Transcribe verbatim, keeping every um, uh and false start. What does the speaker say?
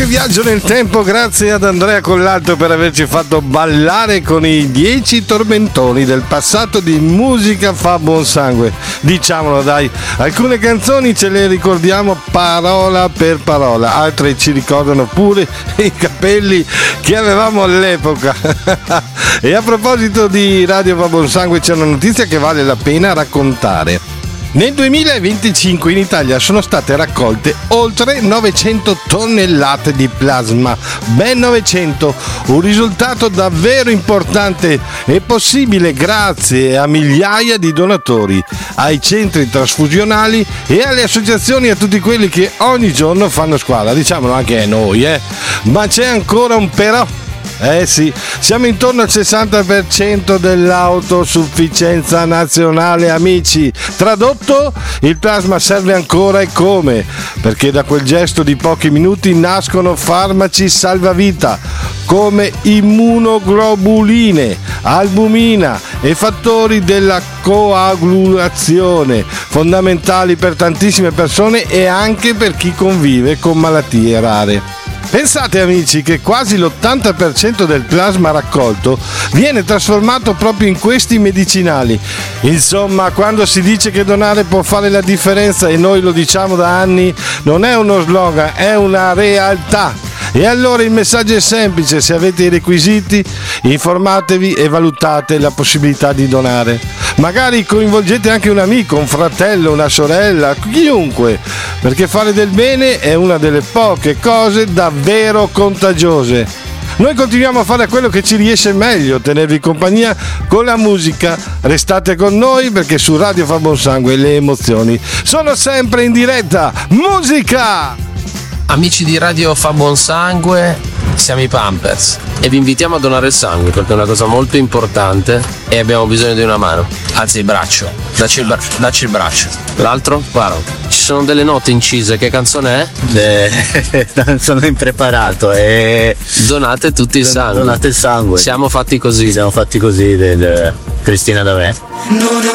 che viaggio nel tempo, grazie ad Andrea Collalto per averci fatto ballare con i dieci tormentoni del passato di Musica fa buon sangue. Diciamolo dai, alcune canzoni ce le ricordiamo parola per parola, altre ci ricordano pure i capelli che avevamo all'epoca. E a proposito di Radio fa buon sangue, c'è una notizia che vale la pena raccontare. Nel duemilaventicinque in Italia sono state raccolte oltre novecento tonnellate di plasma, ben novecento, un risultato davvero importante e possibile grazie a migliaia di donatori, ai centri trasfusionali e alle associazioni, a tutti quelli che ogni giorno fanno squadra, diciamolo anche a noi, eh. Ma c'è ancora un però. Eh sì, siamo intorno al sessanta per cento dell'autosufficienza nazionale, amici. Tradotto, il plasma serve ancora e come? Perché da quel gesto di pochi minuti nascono farmaci salvavita come immunoglobuline, albumina e fattori della coagulazione, fondamentali per tantissime persone e anche per chi convive con malattie rare. Pensate amici che quasi l'ottanta per cento del plasma raccolto viene trasformato proprio in questi medicinali. Insomma, quando si dice che donare può fare la differenza, e noi lo diciamo da anni, non è uno slogan, è una realtà. E allora il messaggio è semplice: se avete i requisiti, informatevi e valutate la possibilità di donare. Magari coinvolgete anche un amico, un fratello, una sorella, chiunque, perché fare del bene è una delle poche cose davvero contagiose. Noi continuiamo a fare quello che ci riesce meglio, tenervi compagnia con la musica. Restate con noi perché su Radio fa buon sangue le emozioni sono sempre in diretta. Musica! Amici di Radio fa buon sangue, siamo i Pampers e vi invitiamo a donare il sangue perché è una cosa molto importante e abbiamo bisogno di una mano. Alzi il braccio, dacci il, bra- dacci il braccio. L'altro? Guarda, ci sono delle note incise, che canzone è? Eh, sono impreparato e... Donate tutti il sangue. Donate il sangue. Siamo fatti così. Siamo fatti così, del... Cristina D'Avè.